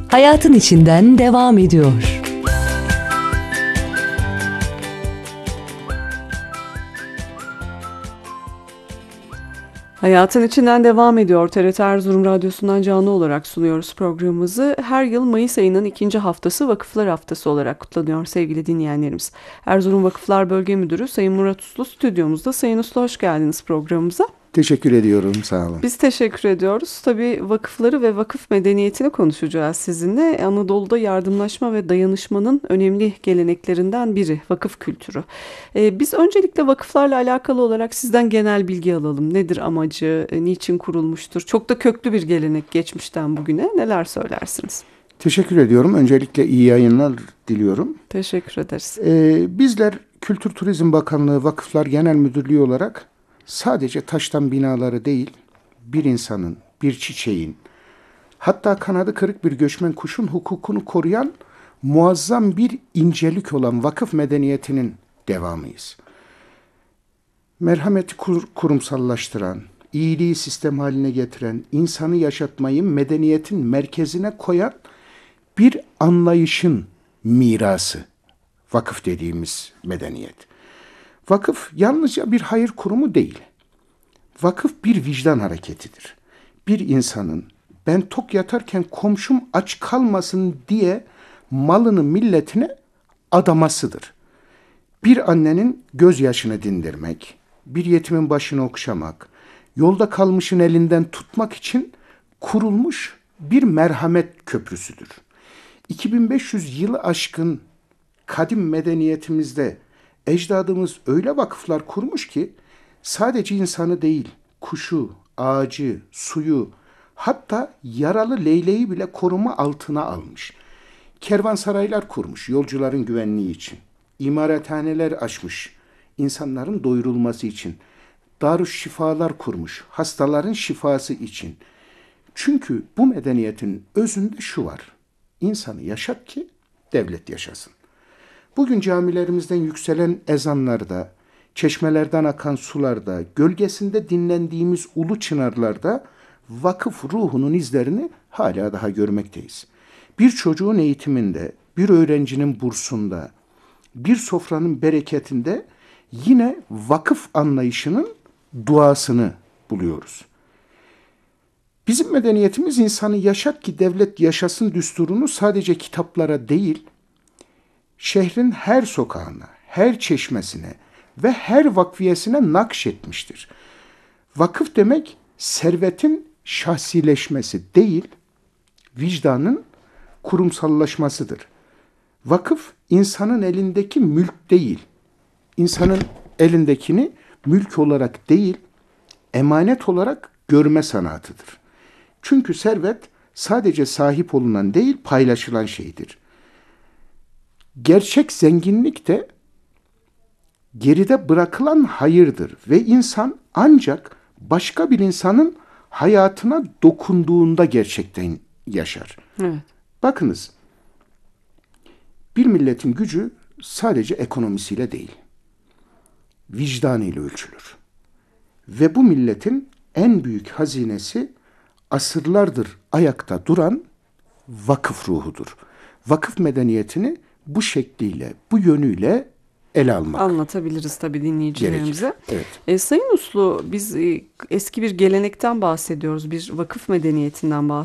Hayatın içinden devam ediyor. Hayatın içinden devam ediyor. TRT Erzurum Radyosu'ndan canlı olarak sunuyoruz programımızı. Her yıl Mayıs ayının ikinci haftası Vakıflar Haftası olarak kutlanıyor sevgili dinleyenlerimiz. Erzurum Vakıflar Bölge Müdürü Sayın Murat Uslu stüdyomuzda. Sayın Uslu, hoş geldiniz programımıza. Teşekkür ediyorum, sağ olun. Biz teşekkür ediyoruz. Tabii vakıfları ve vakıf medeniyetini konuşacağız sizinle. Anadolu'da yardımlaşma ve dayanışmanın önemli geleneklerinden biri vakıf kültürü. Biz öncelikle vakıflarla alakalı olarak sizden genel bilgi alalım. Nedir amacı, niçin kurulmuştur? Çok da köklü bir gelenek geçmişten bugüne. Neler söylersiniz? Teşekkür ediyorum. Öncelikle iyi yayınlar diliyorum. Teşekkür ederiz. Bizler Kültür Turizm Bakanlığı Vakıflar Genel Müdürlüğü olarak sadece taştan binaları değil, bir insanın, bir çiçeğin, hatta kanadı kırık bir göçmen kuşun hukukunu koruyan muazzam bir incelik olan vakıf medeniyetinin devamıyız. Merhameti kurumsallaştıran, iyiliği sistem haline getiren, insanı yaşatmayı medeniyetin merkezine koyan bir anlayışın mirası vakıf dediğimiz medeniyet. Vakıf yalnızca bir hayır kurumu değil. Vakıf bir vicdan hareketidir. Bir insanın ben tok yatarken komşum aç kalmasın diye malını milletine adamasıdır. Bir annenin gözyaşını dindirmek, bir yetimin başını okşamak, yolda kalmışın elinden tutmak için kurulmuş bir merhamet köprüsüdür. 2500 yılı aşkın kadim medeniyetimizde ecdadımız öyle vakıflar kurmuş ki sadece insanı değil, kuşu, ağacı, suyu, hatta yaralı leyleği bile koruma altına almış. Kervansaraylar kurmuş yolcuların güvenliği için. İmarethaneler açmış insanların doyurulması için. Darüşşifalar kurmuş hastaların şifası için. Çünkü bu medeniyetin özünde şu var. İnsanı yaşat ki devlet yaşasın. Bugün camilerimizden yükselen ezanlarda, çeşmelerden akan sularda, gölgesinde dinlendiğimiz ulu çınarlarda vakıf ruhunun izlerini hala daha görmekteyiz. Bir çocuğun eğitiminde, bir öğrencinin bursunda, bir sofranın bereketinde yine vakıf anlayışının duasını buluyoruz. Bizim medeniyetimiz insanı yaşat ki devlet yaşasın düsturunu sadece kitaplara değil, şehrin her sokağına, her çeşmesine ve her vakfiyesine nakşetmiştir. Vakıf demek servetin şahsileşmesi değil, vicdanın kurumsallaşmasıdır. Vakıf insanın elindeki mülk değil, insanın elindekini mülk olarak değil, emanet olarak görme sanatıdır. Çünkü servet sadece sahip olunan değil, paylaşılan şeydir. Gerçek zenginlik de geride bırakılan hayırdır ve insan ancak başka bir insanın hayatına dokunduğunda gerçekten yaşar. Evet. Bakınız, bir milletin gücü sadece ekonomisiyle değil, vicdanıyla ölçülür. Ve bu milletin en büyük hazinesi asırlardır ayakta duran vakıf ruhudur. Vakıf medeniyetini bu şekliyle, bu yönüyle ele almak Anlatabiliriz tabii dinleyicilerimize. Evet. Sayın Uslu, biz eski bir gelenekten bahsediyoruz, bir vakıf medeniyetinden bahsediyoruz.